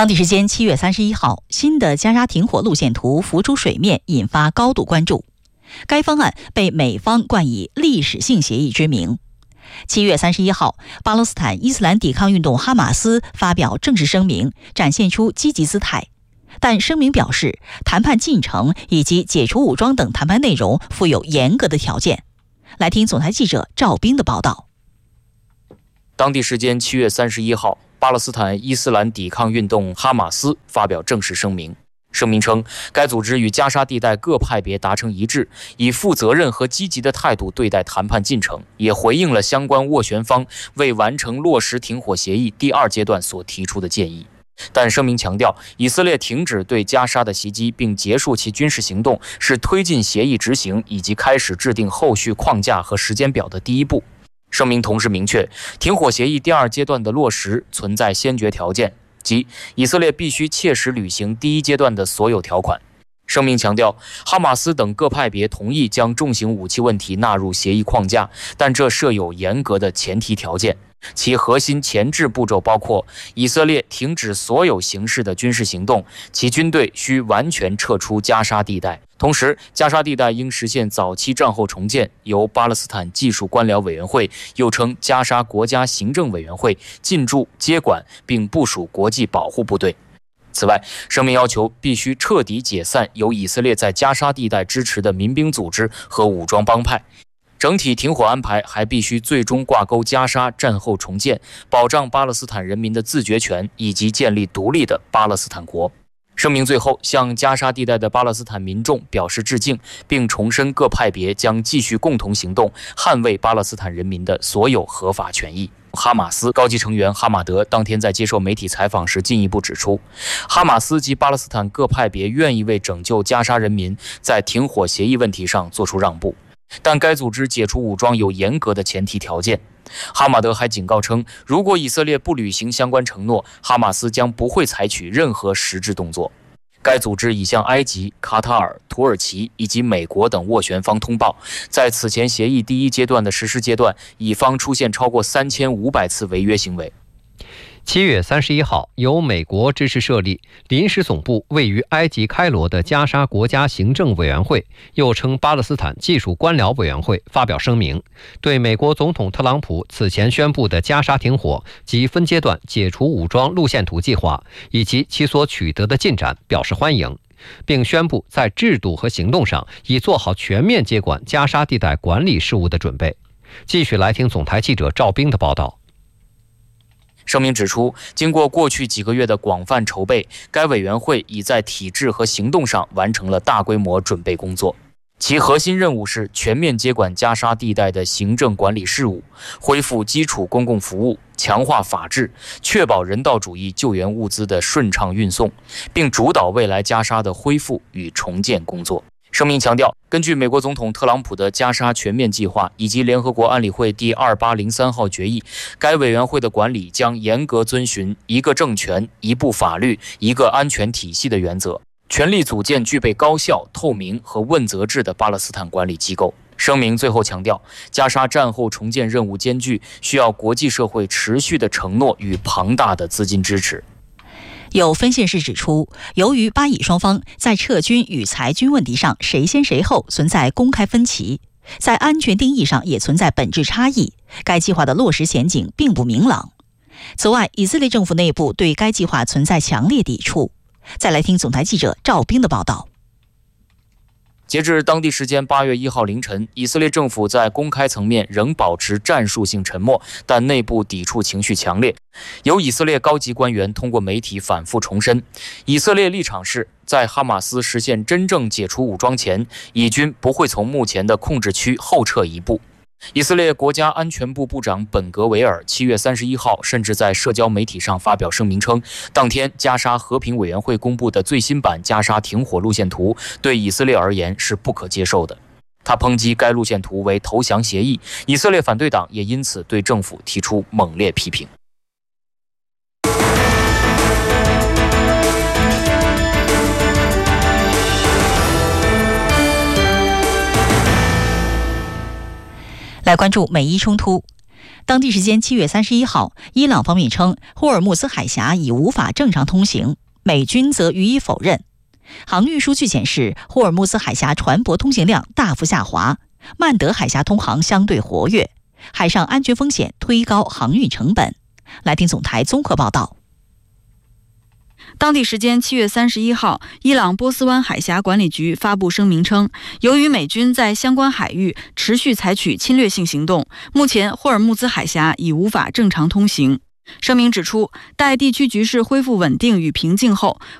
当地时间7月31号，新的加沙停火路线图浮出水面，引发高度关注。该方案被美方冠以历史性协议之名。7月31号，巴勒斯坦伊斯兰抵抗运动哈马斯发表正式声明，展现出积极姿态。但声明表示，谈判进程以及解除武装等谈判内容附有严格的条件。来听总台记者赵斌的报道。 当地时间7月31号，巴勒斯坦伊斯兰抵抗运动哈马斯发表正式声明。声明称，该组织与加沙地带各派别达成一致，以负责任和积极的态度对待谈判进程，也回应了相关斡旋方为完成落实停火协议第2阶段所提出的建议。但声明强调，以色列停止对加沙的袭击并结束其军事行动，是推进协议执行以及开始制定后续框架和时间表的第一步。声明同时明确，停火协议第2阶段的落实存在先决条件，即以色列必须切实履行第1阶段的所有条款。声明强调，哈马斯等各派别同意将重型武器问题纳入协议框架，但这设有严格的前提条件。其核心前置步骤包括：以色列停止所有形式的军事行动，其军队需完全撤出加沙地带。同时，加沙地带应实现早期战后重建，由巴勒斯坦技术官僚委员会，又称加沙国家行政委员会进驻接管并部署国际保护部队。此外，声明要求必须彻底解散由以色列在加沙地带支持的民兵组织和武装帮派。整体停火安排还必须最终挂钩加沙战后重建，保障巴勒斯坦人民的自决权，以及建立独立的巴勒斯坦国。声明最后向加沙地带的巴勒斯坦民众表示致敬，并重申各派别将继续共同行动，捍卫巴勒斯坦人民的所有合法权益。哈马斯高级成员哈马德当天在接受媒体采访时进一步指出，哈马斯及巴勒斯坦各派别愿意为拯救加沙人民在停火协议问题上做出让步，但该组织解除武装有严格的前提条件。哈马德还警告称，如果以色列不履行相关承诺，哈马斯将不会采取任何实质动作。该组织已向埃及、卡塔尔、土耳其以及美国等斡旋方通报，在此前协议第1阶段的实施阶段，乙方出现超过3500次违约行为。 7月31号，由美国支持设立、临时总部位于埃及开罗的加沙国家行政委员会，又称巴勒斯坦技术官僚委员会发表声明，对美国总统特朗普此前宣布的加沙停火及分阶段解除武装路线图计划以及其所取得的进展表示欢迎，并宣布在制度和行动上已做好全面接管加沙地带管理事务的准备。继续来听总台记者赵斌的报道。 声明指出，经过过去几个月的广泛筹备，该委员会已在体制和行动上完成了大规模准备工作。其核心任务是全面接管加沙地带的行政管理事务，恢复基础公共服务，强化法治，确保人道主义救援物资的顺畅运送，并主导未来加沙的恢复与重建工作。声明强调，根据美国总统特朗普的加沙全面计划以及联合国安理会第2803号决议，该委员会的管理将严格遵循一个政权、一部法律、一个安全体系的原则，全力组建具备高效、透明和问责制的巴勒斯坦管理机构。声明最后强调，加沙战后重建任务艰巨，需要国际社会持续的承诺与庞大的资金支持。 有分析人士指出，由于巴以双方在撤军与裁军问题上谁先谁后存在公开分歧，在安全定义上也存在本质差异，该计划的落实前景并不明朗。此外，以色列政府内部对该计划存在强烈抵触。再来听总台记者赵斌的报道。 截至当地时间8月1号凌晨，以色列政府在公开层面仍保持战术性沉默，但内部抵触情绪强烈。有以色列高级官员通过媒体反复重申，以色列立场是在哈马斯实现真正解除武装前，以军不会从目前的控制区后撤一步。以色列国家安全部部长本格维尔7月31号甚至在社交媒体上发表声明称，当天加沙和平委员会公布的最新版加沙停火路线图对以色列而言是不可接受的。他抨击该路线图为投降协议，以色列反对党也因此对政府提出猛烈批评。 来关注美伊冲突。 当地时间7月31号，伊朗方面称霍尔木兹海峡已无法正常通行，美军则予以否认。航运数据显示，霍尔木兹海峡船舶通行量大幅下滑，曼德海峡通航相对活跃，海上安全风险推高航运成本。来听总台综合报道。 当地时间7月31号，伊朗波斯湾海峡管理局发布声明称，由于美军在相关海域持续采取侵略性行动，目前霍尔木兹海峡已无法正常通行。声明指出，待地区局势恢复稳定与平静后，